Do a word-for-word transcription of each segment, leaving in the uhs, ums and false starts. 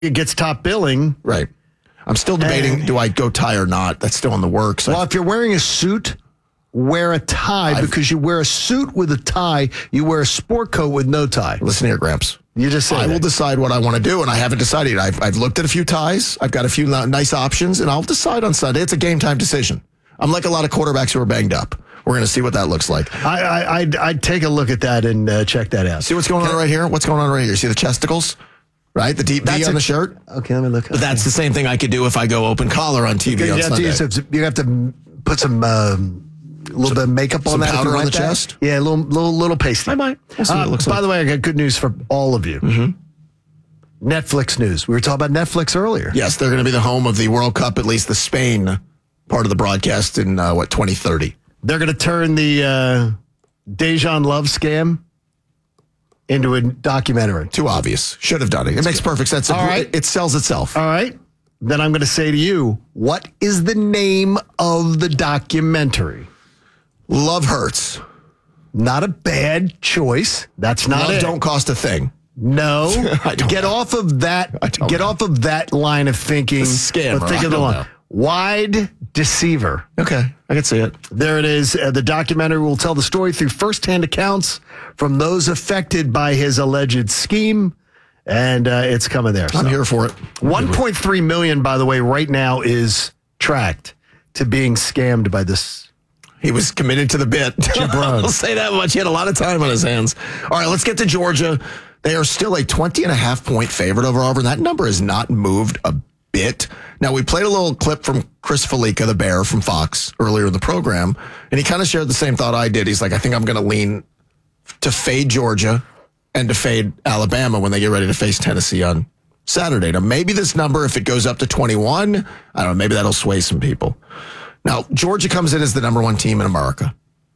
it gets top billing. Right. I'm still debating, and, do I go tie or not? That's still in the works. Well, I, if you're wearing a suit, wear a tie I've, because you wear a suit with a tie. You wear a sport coat with no tie. Listen here, Gramps. You just say I that. will decide what I want to do, and I haven't decided. I've, I've looked at a few ties. I've got a few nice options, and I'll decide on Sunday. It's a game time decision. I'm like a lot of quarterbacks who are banged up. We're going to see what that looks like. I, I, I'd, I'd take a look at that and uh, check that out. See what's going on right here? What's going on right here? See the chesticles? Right? The deep V on a, the shirt? Okay, let me look. But that's the same thing I could do if I go open collar on T V on you Sunday. Have to, you have to put some... Um, A little some, bit of makeup on some that. Some powder on the that. chest? Yeah, a little, little, little pasty. I might. We'll see uh, what it looks by like. the way, I got good news for all of you. Mm-hmm. Netflix news. We were talking about Netflix earlier. Yes, they're going to be the home of the World Cup, at least the Spain part of the broadcast in, uh, what, twenty thirty. They're going to turn the uh, Dejan Love scam into a documentary. Too obvious. Should have done it. It it's makes good. perfect sense. All it, right. It sells itself. All right. Then I'm going to say to you, what is the name of the documentary? Love Hurts. Not a bad choice. That's not Love it. Don't cost a thing. No. I don't get know. off of that. Get know. off of that line of thinking. Scammer. But think of the line. Know. Wide Deceiver. Okay, I can see it. There it is. Uh, the documentary will tell the story through firsthand accounts from those affected by his alleged scheme, and uh, it's coming there. I'm so. here for it. one point three million dollars, by the way, right now is tracked to being scammed by this. He was committed to the bit. I'll say that much. He had a lot of time on his hands. All right, let's get to Georgia. They are still a twenty and a half point favorite over Auburn. That number has not moved a bit. Now, we played a little clip from Chris Felica, the Bear from Fox, earlier in the program, and he kind of shared the same thought I did. He's like, I think I'm going to lean to fade Georgia and to fade Alabama when they get ready to face Tennessee on Saturday. Now, maybe this number, if it goes up to twenty-one, I don't know, maybe that'll sway some people. Now, Georgia comes in as the number one team in America,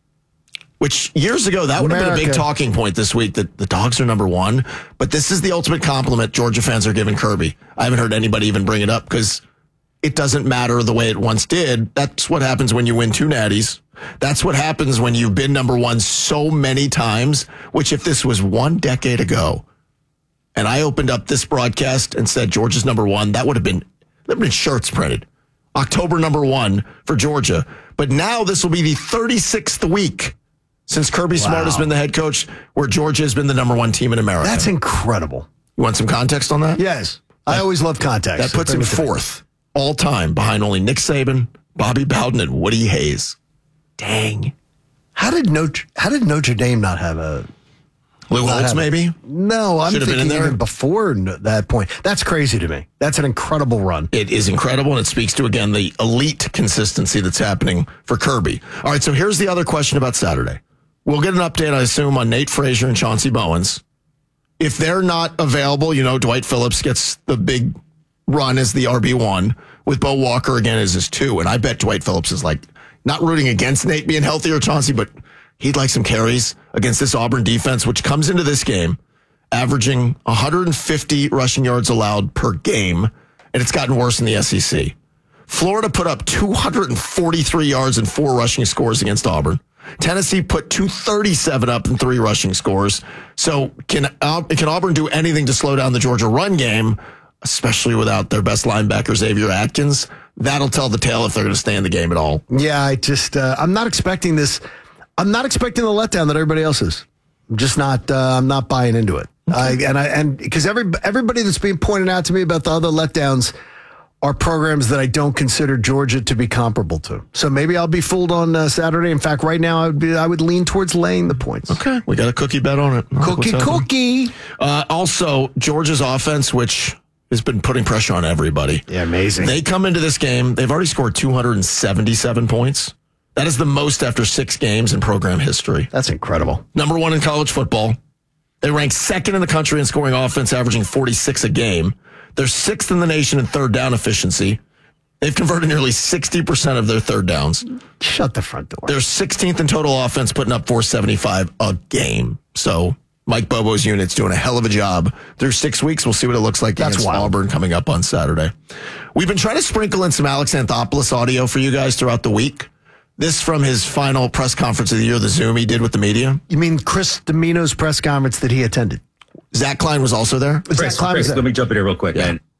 which years ago, that would have been a big talking point this week, that the Dogs are number one. But this is the ultimate compliment Georgia fans are giving Kirby. I haven't heard anybody even bring it up because it doesn't matter the way it once did. That's what happens when you win two natties. That's what happens when you've been number one so many times, which if this was one decade ago and I opened up this broadcast and said Georgia's number one, that would have been, that would have been shirts printed. October number one for Georgia. But now this will be the thirty-sixth week since Kirby wow. Smart has been the head coach where Georgia has been the number one team in America. That's incredible. You want some context on that? Yes. That, I always love context. That puts him fourth all time behind only Nick Saban, Bobby Bowden, and Woody Hayes. Dang. How did Notre, how did Notre Dame not have a... Lou Holtz, maybe? No, I'm Should have thinking been in there. Even before that point. That's crazy to me. That's an incredible run. It is incredible, and it speaks to, again, the elite consistency that's happening for Kirby. All right, so here's the other question about Saturday. We'll get an update, I assume, on Nate Frazier and Chauncey Bowens. If they're not available, you know, Dwight Phillips gets the big run as the R B one, with Bo Walker again as his two. And I bet Dwight Phillips is like, not rooting against Nate being healthy or Chauncey, but he'd like some carries against this Auburn defense, which comes into this game averaging one hundred fifty rushing yards allowed per game, and it's gotten worse in the S E C. Florida put up two hundred forty-three yards and four rushing scores against Auburn. Tennessee put two thirty-seven up and three rushing scores. So can, uh, can Auburn do anything to slow down the Georgia run game, especially without their best linebacker, Xavier Atkins? That'll tell the tale if they're going to stay in the game at all. Yeah, I just, uh, I'm not expecting this. I'm not expecting the letdown that everybody else is. I'm just not, uh, I'm not buying into it. Okay. I, and I, and because every, everybody that's being pointed out to me about the other letdowns are programs that I don't consider Georgia to be comparable to. So maybe I'll be fooled on uh, Saturday. In fact, right now I would be, I would lean towards laying the points. Okay, we got a cookie bet on it. Cookie, cookie. Uh, also, Georgia's offense, which has been putting pressure on everybody. Yeah, amazing. They come into this game, they've already scored two hundred seventy-seven points. That is the most after six games in program history. That's incredible. Number one in college football. They rank second in the country in scoring offense, averaging forty-six a game. They're sixth in the nation in third down efficiency. They've converted nearly sixty percent of their third downs. Shut the front door. They're sixteenth in total offense, putting up four seventy-five a game. So Mike Bobo's unit's doing a hell of a job. Through six weeks, we'll see what it looks like That's against wild. Auburn coming up on Saturday. We've been trying to sprinkle in some Alex Anthopoulos audio for you guys throughout the week. This from his final press conference of the year, the Zoom he did with the media. You mean Chris Domino's press conference that he attended? Zach Klein was also there. Chris, Zach Klein Chris was let me jump in here real quick, yeah. man.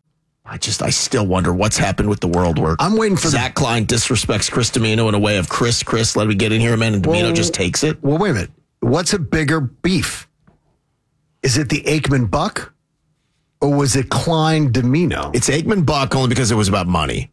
I just, I still wonder what's happened with the world where I'm waiting for Zach the, Klein disrespects Chris Domino in a way of Chris, Chris, let me get in here, man, and Domino well, just takes it. Well, wait a minute. What's a bigger beef? Is it the Aikman Buck, or was it Klein Domino? It's Aikman Buck only because it was about money.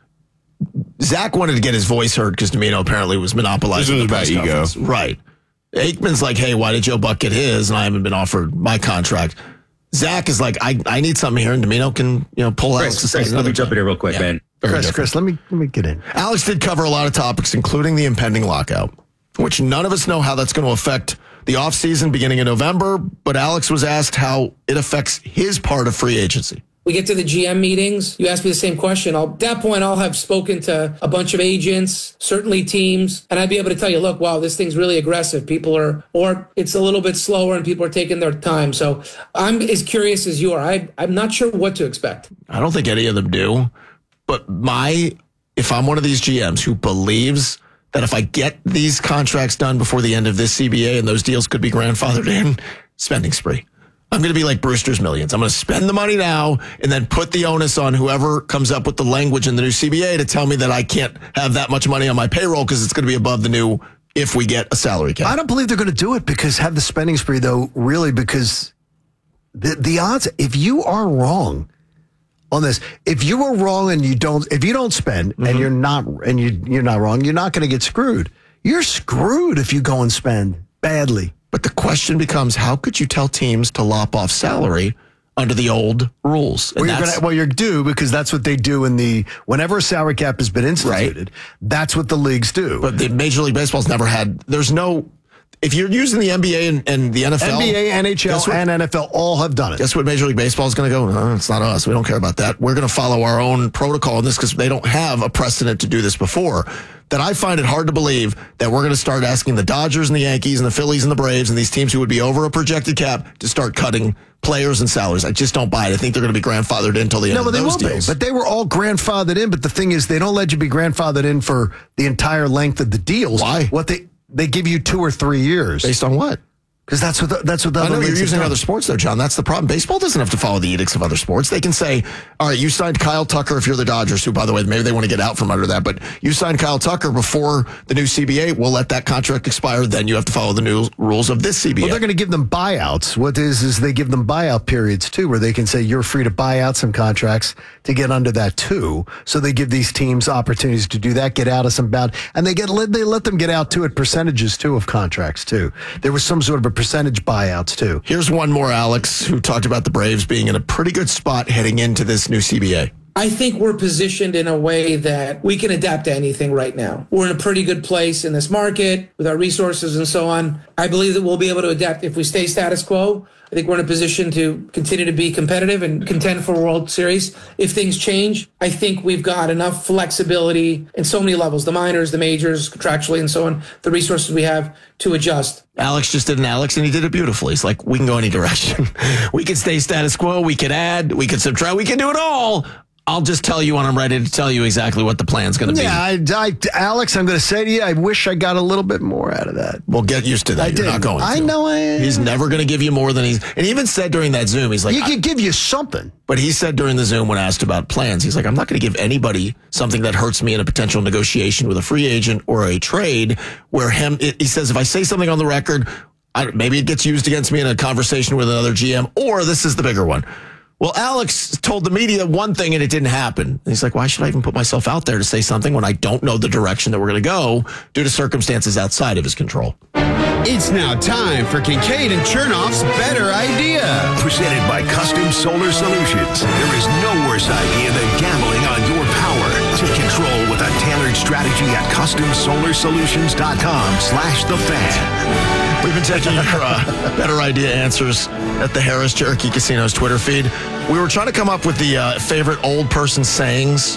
Zach wanted to get his voice heard because Domino apparently was monopolizing this was the about press ego. conference. Right. Aikman's like, hey, why did Joe Buck get his and I haven't been offered my contract? Zach is like, I, I need something here, and Domino can, you know, pull Chris, Alex. Chris, let me jump in here real quick, Yeah. man. Very Chris, different. Chris, let me let me get in. Alex did cover a lot of topics, including the impending lockout, which none of us know how that's going to affect the offseason beginning in November, but Alex was asked how it affects his part of free agency. We get to the G M meetings. You ask me the same question. I'll, at that point, I'll have spoken to a bunch of agents, certainly teams, and I'd be able to tell you, look, wow, this thing's really aggressive. People are, or it's a little bit slower and people are taking their time. So I'm as curious as you are. I, I'm not sure what to expect. I don't think any of them do, but my, if I'm one of these G Ms who believes that if I get these contracts done before the end of this C B A and those deals could be grandfathered in, spending spree. I'm going to be like Brewster's Millions. I'm going to spend the money now and then put the onus on whoever comes up with the language in the new C B A to tell me that I can't have that much money on my payroll because it's going to be above the new if we get a salary cap. I don't believe they're going to do it because have the spending spree, though, really, because the the odds, if you are wrong on this, if you are wrong and you don't, if you don't spend mm-hmm. and you're not, and you, you're not wrong, you're not going to get screwed. You're screwed if you go and spend badly. But the question becomes, how could you tell teams to lop off salary under the old rules? Well, you're, gonna, well, you're due because that's what they do in the, whenever a salary cap has been instituted, right. That's what the leagues do. But the Major League Baseball's never had, there's no, if you're using the N B A and, and the N F L. N B A, N H L, what, and N F L all have done it. Guess what Major League Baseball is going to go? No, it's not us. We don't care about that. We're going to follow our own protocol in this because they don't have a precedent to do this before. That I find it hard to believe that we're going to start asking the Dodgers and the Yankees and the Phillies and the Braves and these teams who would be over a projected cap to start cutting players and salaries. I just don't buy it. I think they're going to be grandfathered in until the end no, of but those they will deals. Be. But they were all grandfathered in. But the thing is, they don't let you be grandfathered in for the entire length of the deals. Why? What they they give you two or three years. Based on what? Because that's what the, that's what the I other know you're leagues using have done. other sports there, John. That's the problem. Baseball doesn't have to follow the edicts of other sports. They can say, all right, you signed Kyle Tucker if you're the Dodgers, who, by the way, maybe they want to get out from under that, but you signed Kyle Tucker before the new C B A. We'll let that contract expire. Then you have to follow the new rules of this C B A. Well, they're going to give them buyouts. What is, is they give them buyout periods, too, where they can say you're free to buy out some contracts to get under that, too. So they give these teams opportunities to do that, get out of some bound. And they get they let them get out, too, at percentages, too, of contracts, too. There was some sort of a percentage buyout. Too. Here's one more, Alex, who talked about the Braves being in a pretty good spot heading into this new C B A. I think we're positioned in a way that we can adapt to anything right now. We're in a pretty good place in this market with our resources and so on. I believe that we'll be able to adapt. If we stay status quo, I think we're in a position to continue to be competitive and contend for a World Series. If things change, I think we've got enough flexibility in so many levels, the minors, the majors, contractually and so on, the resources we have to adjust. Alex just did an Alex, and he did it beautifully. He's like, we can go any direction. We can stay status quo. We can add. We can subtract. We can do it all. I'll just tell you when I'm ready to tell you exactly what the plan's going to yeah, be. Yeah, I, I, Alex, I'm going to say to you, I wish I got a little bit more out of that. Well, get used to that. I You're did. not going to. I know I am. He's never going to give you more than he's... And he even said during that Zoom, he's like... He could give you something. But he said during the Zoom when asked about plans, he's like, I'm not going to give anybody something that hurts me in a potential negotiation with a free agent or a trade where him... It, he says, if I say something on the record, I, maybe it gets used against me in a conversation with another G M, or this is the bigger one. Well, Alex told the media one thing and it didn't happen. And he's like, why should I even put myself out there to say something when I don't know the direction that we're going to go due to circumstances outside of his control? It's now time for Kincaid and Chernoff's Better Idea. Presented by Custom Solar Solutions. There is no worse idea than gambling on your power. Take control with a tailored strategy at custom solar solutions dot com slash the fan. We've been taking your uh, Better Idea answers at the Harris Cherokee Casino's Twitter feed. We were trying to come up with the uh, favorite old person sayings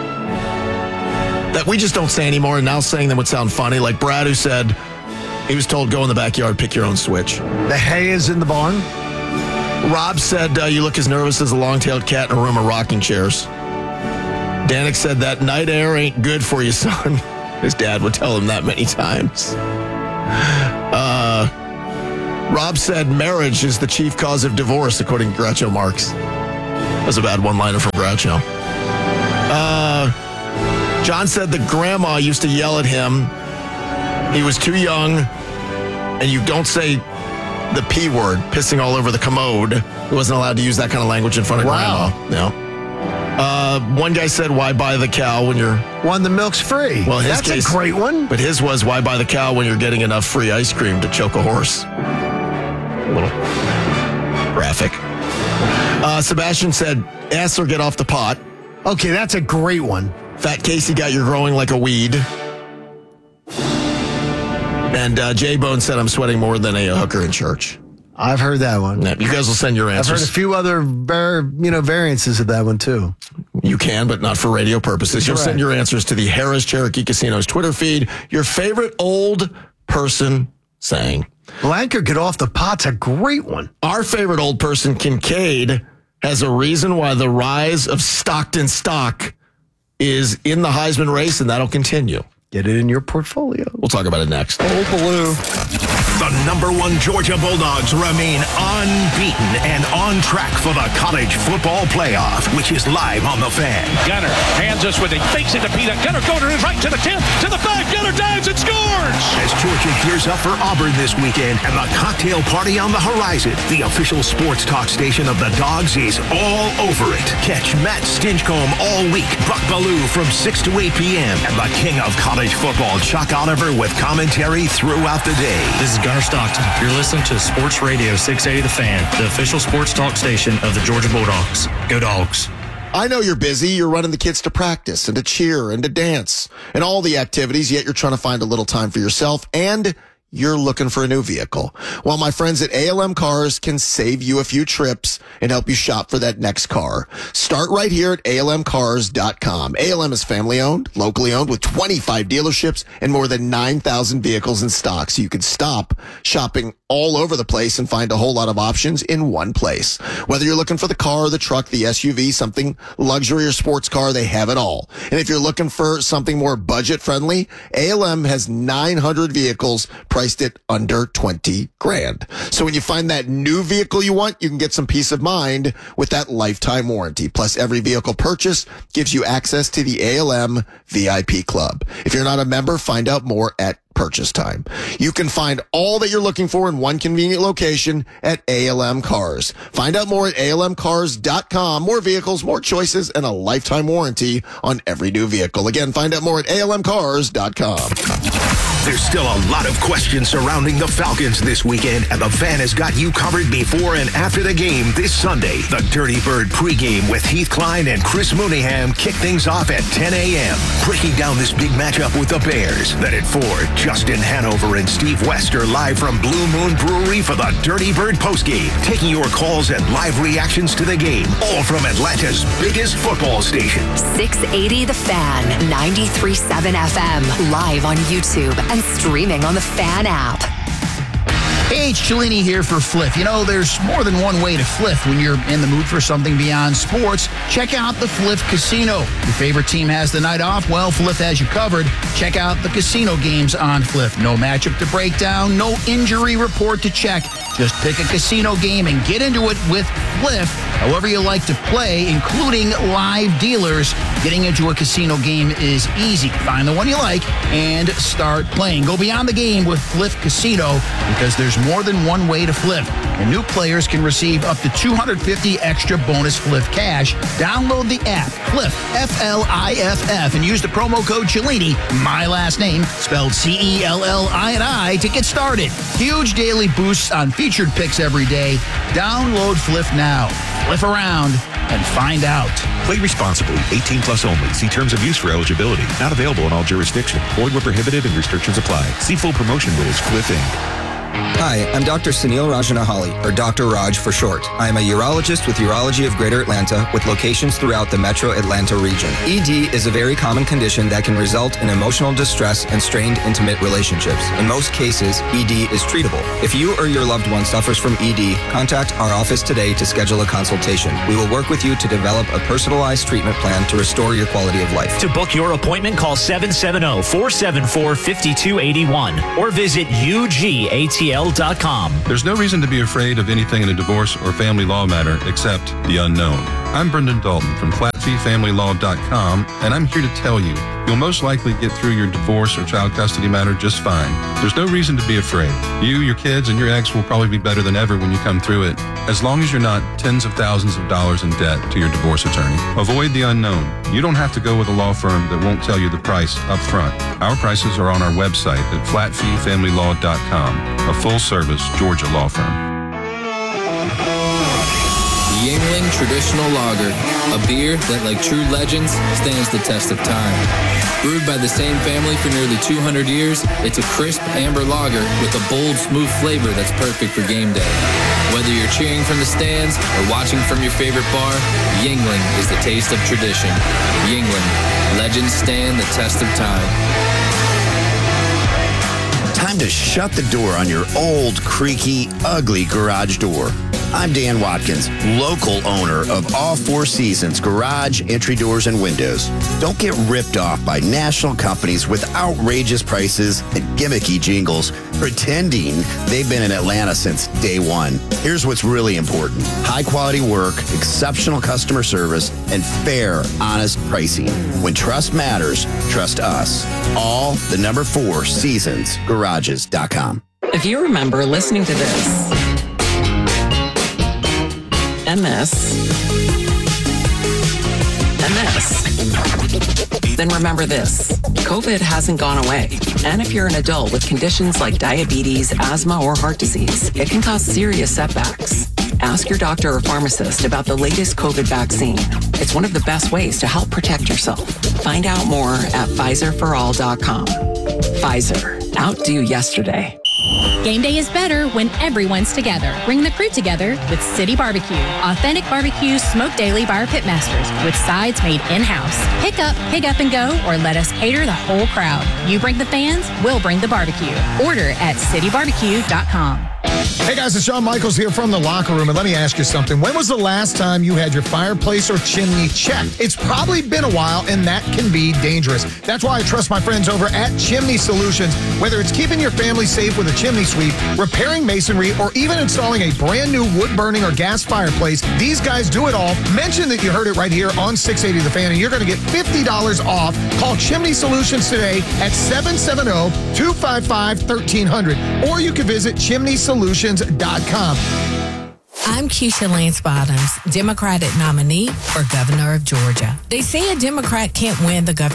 that we just don't say anymore, and now saying them would sound funny. Like Brad, who said he was told, go in the backyard, pick your own switch. The hay is in the barn. Rob said, uh, you look as nervous as a long-tailed cat in a room of rocking chairs. Danik said, that night air ain't good for you, son. His dad would tell him that many times. Uh, Rob said marriage is the chief cause of divorce, according to Groucho Marx. That was a bad one-liner from Groucho. Uh, John said the grandma used to yell at him. He was too young, and you don't say the P word, pissing all over the commode. He wasn't allowed to use that kind of language in front of Wow. grandma. No. Uh, one guy said, why buy the cow when you're... One, the milk's free. Well, in his That's case, a great one. But his was, why buy the cow when you're getting enough free ice cream to choke a horse? A little graphic. Uh, Sebastian said, ass or get off the pot. Okay, that's a great one. Fat Casey got you're growing like a weed. And uh, J-Bone said, I'm sweating more than a, a hooker in church. I've heard that one. Yeah, you guys will send your I've answers. heard a few other var- you know, variances of that one, too. You can, but not for radio purposes. You'll Right. send your answers to the Harris Cherokee Casino's Twitter feed. Your favorite old person saying. Blanker, get off the pot's a great one. Our favorite old person, Kincaid, has a reason why the rise of Stockton stock is in the Heisman race, and that'll continue. Get it in your portfolio. We'll talk about it next. Old Baloo. The number one Georgia Bulldogs remain unbeaten and on track for the college football playoff, which is live on the Fan. Gunner hands us with it, fakes it to Peter. Gunner going to his right to the ten, to the five. Gunner dives and scores. As Georgia gears up for Auburn this weekend and the cocktail party on the horizon, the official sports talk station of the Dogs is all over it. Catch Matt Stinchcomb all week, Buck Baloo from six to eight p.m. and the king of college football, Chuck Oliver, with commentary throughout the day. This is Gunner Stockton. You're listening to Sports Radio six eighty The Fan, the official sports talk station of the Georgia Bulldogs. Go Dogs. I know you're busy. You're running the kids to practice and to cheer and to dance and all the activities, yet you're trying to find a little time for yourself and you're looking for a new vehicle. Well, my friends at A L M Cars can save you a few trips and help you shop for that next car. Start right here at A L M cars dot com. A L M is family owned, locally owned with twenty-five dealerships and more than nine thousand vehicles in stock. So you can stop shopping all over the place and find a whole lot of options in one place. Whether you're looking for the car, the truck, the S U V, something luxury or sports car, they have it all. And if you're looking for something more budget friendly, A L M has nine hundred vehicles priced at under twenty grand. So when you find that new vehicle you want, you can get some peace of mind with that lifetime warranty. Plus, every vehicle purchase gives you access to the A L M V I P Club. If you're not a member, find out more at purchase time. You can find all that you're looking for in one convenient location at A L M Cars. Find out more at A L M cars dot com. More vehicles, more choices, and a lifetime warranty on every new vehicle. Again, find out more at A L M cars dot com. There's still a lot of questions surrounding the Falcons this weekend, and the Fan has got you covered before and after the game this Sunday. The Dirty Bird pregame with Heath Klein and Chris Mooneyham kick things off at ten a.m. Breaking down this big matchup with the Bears. Then at four, Justin Hanover and Steve Wester live from Blue Moon Brewery for the Dirty Bird postgame, taking your calls and live reactions to the game, all from Atlanta's biggest football station. six eighty The Fan, ninety-three point seven F M, live on YouTube and streaming on the Fan app. Hey, it's Cellini here for Fliff. You know, there's more than one way to Fliff when you're in the mood for something beyond sports. Check out the Fliff Casino. Your favorite team has the night off? Well, Fliff has you covered. Check out the casino games on Fliff. No matchup to break down, no injury report to check. Just pick a casino game and get into it with Fliff. However you like to play, including live dealers. Getting into a casino game is easy. Find the one you like and start playing. Go beyond the game with Fliff Casino because there's more than one way to flip. And new players can receive up to two hundred fifty extra bonus Fliff cash. Download the app, Fliff, F L I F F, and use the promo code Cellini, my last name, spelled C E L L I N I, to get started. Huge daily boosts on featured picks every day. Download Fliff now. Fliff around and find out. Play responsibly. eighteen plus only. See terms of use for eligibility. Not available in all jurisdictions. Void where prohibited and restrictions apply. See full promotion rules. Fliff Incorporated. Hi, I'm Doctor Sunil Rajanahali, or Doctor Raj for short. I am a urologist with Urology of Greater Atlanta with locations throughout the metro Atlanta region. E D is a very common condition that can result in emotional distress and strained intimate relationships. In most cases, E D is treatable. If you or your loved one suffers from E D, contact our office today to schedule a consultation. We will work with you to develop a personalized treatment plan to restore your quality of life. To book your appointment, call seven seven zero, four seven four, five two eight one or visit U G A T P L dot com. There's no reason to be afraid of anything in a divorce or family law matter except the unknown. I'm Brendan Dalton from flat fee family law dot com, and I'm here to tell you, you'll most likely get through your divorce or child custody matter just fine. There's no reason to be afraid. You, your kids, and your ex will probably be better than ever when you come through it, as long as you're not tens of thousands of dollars in debt to your divorce attorney. Avoid the unknown. You don't have to go with a law firm that won't tell you the price up front. Our prices are on our website at flat fee family law dot com, a full-service Georgia law firm. Yuengling Traditional Lager, a beer that, like true legends, stands the test of time. Brewed by the same family for nearly two hundred years, it's a crisp amber lager with a bold, smooth flavor that's perfect for game day. Whether you're cheering from the stands or watching from your favorite bar, Yuengling is the taste of tradition. Yuengling, legends stand the test of time. Time to shut the door on your old, creaky, ugly garage door. I'm Dan Watkins, local owner of All Four Seasons Garage, Entry Doors, and Windows. Don't get ripped off by national companies with outrageous prices and gimmicky jingles, pretending they've been in Atlanta since day one. Here's what's really important. High-quality work, exceptional customer service, and fair, honest pricing. When trust matters, trust us. All the number four seasons garages dot com. If you remember listening to this, and this, and this, then remember this. COVID hasn't gone away. And if you're an adult with conditions like diabetes, asthma, or heart disease, it can cause serious setbacks. Ask your doctor or pharmacist about the latest COVID vaccine. It's one of the best ways to help protect yourself. Find out more at Pfizer for all dot com. Pfizer. Outdo yesterday. Game day is better when everyone's together. Bring the crew together with City Barbecue. Authentic barbecue smoked daily by our pitmasters with sides made in-house. Pick up, pick up and go, or let us cater the whole crowd. You bring the fans, we'll bring the barbecue. Order at city barbecue dot com. Hey guys, it's Shawn Michaels here from the Locker Room, and let me ask you something. When was the last time you had your fireplace or chimney checked? It's probably been a while, and that can be dangerous. That's why I trust my friends over at Chimney Solutions. Whether it's keeping your family safe with a chimney sweep, repairing masonry, or even installing a brand new wood-burning or gas fireplace, these guys do it all. Mention that you heard it right here on six eighty The Fan, and you're going to get fifty dollars off. Call Chimney Solutions today at seven seven zero, two five five, one three zero zero, or you can visit chimney solutions dot com. I'm Keisha Lance Bottoms, Democratic nominee for governor of Georgia. They say a Democrat can't win the governor.